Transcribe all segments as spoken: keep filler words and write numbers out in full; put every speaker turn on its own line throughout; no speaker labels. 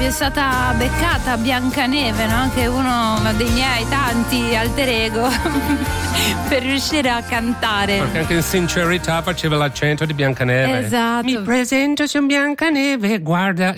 vi è stata beccata Biancaneve, no? Che è uno dei miei tanti alter ego per riuscire a cantare.
Perché anche in Sincerità faceva l'accento di Biancaneve.
Esatto.
Mi presento, sono Biancaneve, guarda.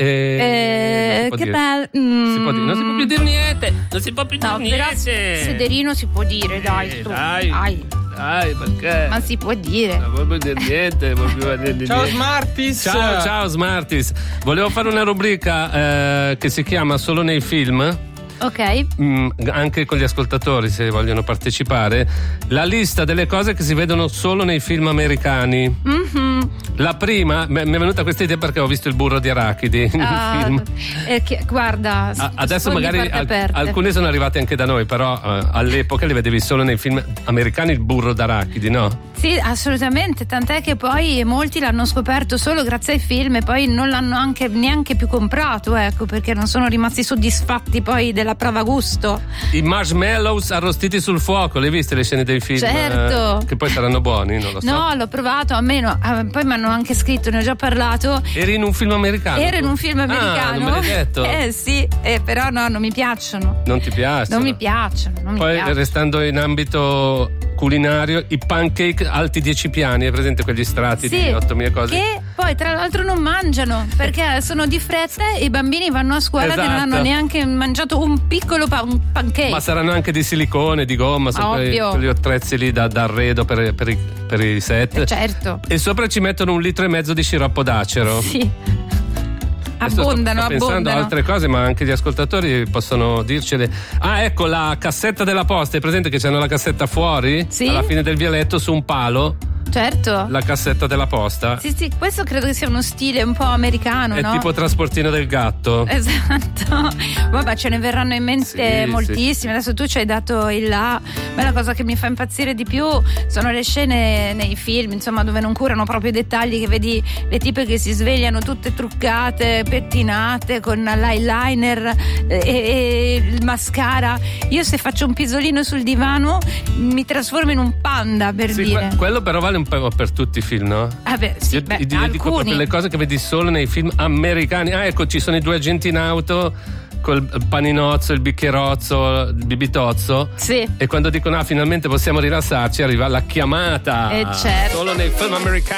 Eh,
eh,
che bello. Mm.
Si può dire, non si può più dire niente. Non si può più dire
no,
niente.
Però Sederino si può dire, dai.
Eh,
tu.
dai.
Dai.
Dai, perché?
Ma si può dire.
Non vuoi più dire niente, non vuoi più dire
Ciao
niente.
Smartis.
Ciao, ciao Smartis. Volevo fare una rubrica eh, che si chiama Solo nei film.
Ok.
Mm, anche con gli ascoltatori, se vogliono partecipare, la lista delle cose che si vedono solo nei film americani.
Mm-hmm.
La prima, mi è venuta questa idea perché ho visto il burro di arachidi nel
Ah,
film.
eh, che, guarda,
A- adesso
sfogli
magari
porte
al-
aperte.
alcune sono arrivate anche da noi, però eh, all'epoca li vedevi solo nei film americani, il burro d'arachidi, no?
Sì, assolutamente, tant'è che poi molti l'hanno scoperto solo grazie ai film e poi non l'hanno anche neanche più comprato, ecco, perché non sono rimasti soddisfatti poi della prova gusto.
I marshmallows arrostiti sul fuoco, le hai viste le scene dei film?
Certo.
Eh, che poi saranno buoni, non lo so.
No, l'ho provato, a meno, eh, poi mi hanno anche scritto, ne ho già parlato.
Eri in un film americano?
Ero in un film americano.
Ah, non me l'hai detto?
Eh sì, eh, però no, non mi piacciono.
Non ti piace?
Non mi piacciono, non
Poi
mi piacciono.
restando in ambito culinario, i pancake alti dieci piani, è presente quegli strati
Sì,
di ottomila cose?
che poi tra l'altro non mangiano perché sono di fretta e i bambini vanno a scuola
Esatto.
che non hanno neanche mangiato un piccolo pa- un pancake.
Ma saranno anche di silicone, di gomma, sono quegli,
Ovvio.
quegli attrezzi lì da, da arredo per, per i, per i set.
Eh, certo.
E sopra ci mettono un litro e mezzo di sciroppo d'acero.
Sì.
Adesso
Abbondano,
sto, sto pensando
abbondano.
a altre cose, ma anche gli ascoltatori possono dircele. Ah, ecco la cassetta della posta, è presente che c'hanno la cassetta fuori?
Sì.
Alla fine del vialetto su un palo.
Certo.
La cassetta della posta.
Sì, sì, questo credo che sia uno stile un po' americano,
È
no?
tipo trasportino del gatto.
Esatto. Vabbè, ce ne verranno in mente
Sì,
moltissime. Adesso tu ci hai dato il là. Ma la cosa che mi fa impazzire di più sono le scene nei film, insomma, dove non curano proprio i dettagli, che vedi le tipe che si svegliano tutte truccate, pettinate, con l'eyeliner e, e il mascara. Io se faccio un pisolino sul divano mi trasformo in un panda, per
Sì,
dire.
que- quello però vale un po' per tutti i film, no?
Ah beh, sì,
Io,
beh,
io dico proprio
alcuni.
le cose che vedi solo nei film americani. Ah, ecco, ci sono i due agenti in auto col paninozzo, il bicchierozzo, il bibitozzo.
Sì.
E quando dicono ah, finalmente possiamo rilassarci, arriva la chiamata.
Eh, certo.
Solo nei film americani.